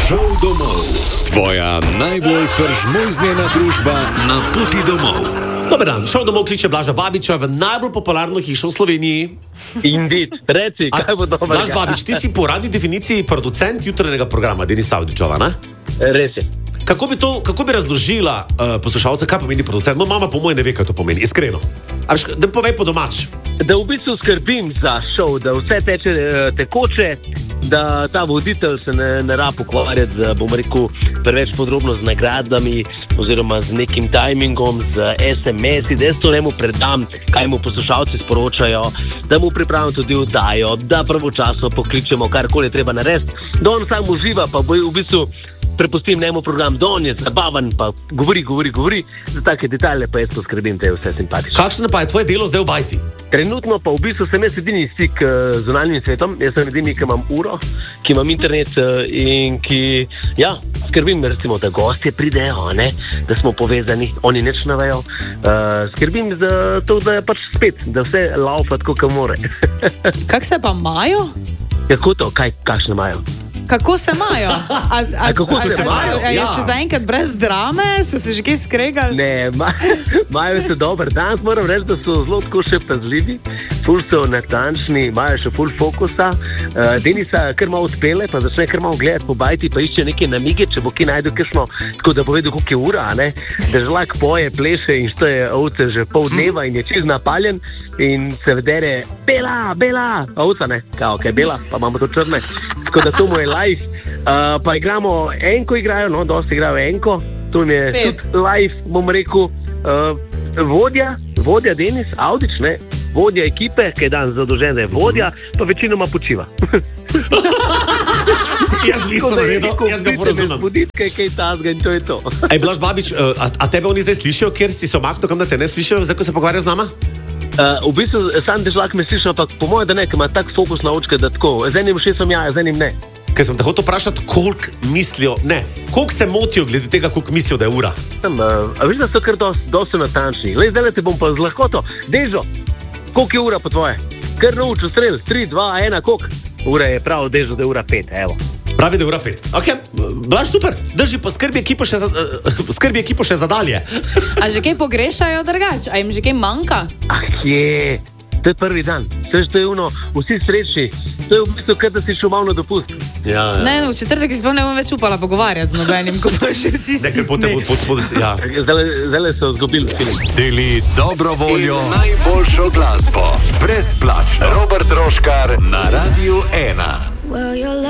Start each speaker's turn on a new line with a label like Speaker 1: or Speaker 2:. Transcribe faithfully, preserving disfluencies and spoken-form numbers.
Speaker 1: Šel domov. Tvoja najbolj peržmojznjena družba na poti domov.
Speaker 2: Dober dan, Šel domov kliče Blaža Babiča v najbolj popularno hišo v Sloveniji.
Speaker 3: Indeed, reci, kaj bo dobro.
Speaker 2: Blaž Babič, ti si po radni definiciji producent jutranjega programa Denis Avdićova, ne?
Speaker 3: Res je.
Speaker 2: Kako bi, to, kako bi razložila uh, poslušalce, kaj pomeni producent? No, mama po moje ne ve, kaj to pomeni, iskreno. Až, da povej po domač.
Speaker 3: Da v bistvu skrbim za šov, da vse teče tekoče, da ta voditelj se ne, ne rab ukvarjati z, bom rekel, preveč podrobno z nagradami oziroma z nekim timingom, z es em esi, da jaz to njemu predam, kaj mu poslušalci sporočajo, da mu pripravim tudi vdajo, da pravočasno pokličemo, karkoli treba narediti, da on sam uživa, pa bo v bistvu prepustim njemu program, da on je zabaven, pa govori, govori, govori, za take detalje pa jaz poskrbim, da je vse simpatično.
Speaker 2: Kakšno pa je tvoje delo zdaj v bajti?
Speaker 3: Trenutno pa v bistvu sem jaz edini stik z zunanjim svetom, jaz sem edini, ki imam uro, ki imam internet in ki, ja, skrbim, recimo, da gostje pridejo, ne, da smo povezani, oni nič ne vejo, uh, skrbim za to, da je pač spet, da vse laufa tako, kot more.
Speaker 4: Kako se pa imajo?
Speaker 3: Kako to, kaj, kakšne imajo?
Speaker 4: Kako se imajo? A, a,
Speaker 3: a kako se imajo?
Speaker 4: A je
Speaker 2: ja.
Speaker 4: še zaenkrat brez drame? Ste se že kaj skregali?
Speaker 3: Ne, imajo se dober. Danes moram reči, da so zelo tako še pazljivi, ful so natančni, imajo še ful fokusa. Uh, Denisa kar malo odpele, pa začne kar malo gledati po bajti, pa išče neke namige, če bo ki najdu kakšno, tako da bo vedel, koliko je ura, ne? Da žlak poje, pleše in šteje ovce že pol dneva in je čez napaljen in se vedere, bela, bela, ovca, ne? Kao, kaj bela, pa imamo to črne. Tako da to mu je live. Uh, pa igramo enko, igrajo, no, dosti igrajo enko. To mi je tudi live, bom rekel, uh, vodja, vodja Denis Avdić, ne, vodja ekipe, ki je dan zadolžen, da je vodja, pa večinoma počiva.
Speaker 2: Jaz nisem naredil, jaz ga porazumem.
Speaker 3: Buditke, kaj tazga in to je to.
Speaker 2: Ej, Blaž Babič, a, a tebe oni zdaj slišijo, ker si se omaknil, kam da te ne slišijo, zdaj, ko se pogovarjajo z nama?
Speaker 3: Uh, v bistvu sam dežlak me slišal, ampak po mojem, da ne, ker ima tak fokus na očke, da tako, z enim šestom ja, z enim ne.
Speaker 2: Ker sem te hotel vprašati, koliko mislijo, ne, koliko se motijo glede tega, koliko mislijo, da je ura?
Speaker 3: Tam, uh, a viš, da so kar dosti dost natančni. Lej, zdaj te bom pa z lahkoto. Dežo, koliko je ura po tvoje? Kar naučil strel, tri, dva, ena, koliko? Ura je prav, Dežo, da je ura pet, evo.
Speaker 2: Pravi, da je ura pet. Ok, Blaž, super, drži, pa skrbi ekipo še za, uh, skrbi ekipo še za dalje.
Speaker 4: A že kaj pogrešajo drugače? A jim že kaj manjka?
Speaker 3: Ah, je, to je prvi dan. Saj, to je uno, vsi srečni. To je v bistvu, kar da si šel malo na dopust.
Speaker 2: Ja, ja.
Speaker 4: Ne, no, v četrtek si sploh ne bom več upala pogovarjati z nobenim, ko pa še vsi
Speaker 2: Nekaj potem
Speaker 4: sitni.
Speaker 2: pod, pod, pod, ja.
Speaker 3: Zdaj so zgubili film.
Speaker 1: Deli dobro voljo in najboljšo glasbo. Brezplačno. Robert Roškar na Radiu ena.